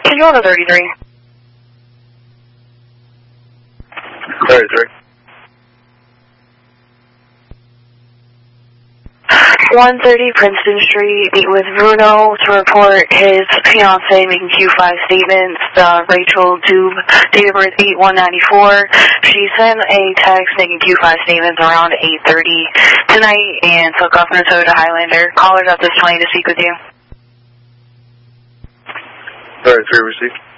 Can you on the 33? 33. 130 Princeton Street, meet with Bruno to report his fiancée making Q5 statements, Rachel Dube, date of birth 8194. She sent a text making Q5 statements around 8:30 tonight and took off Minnesota Highlander. Callers at this 20 to speak with you. 33 received.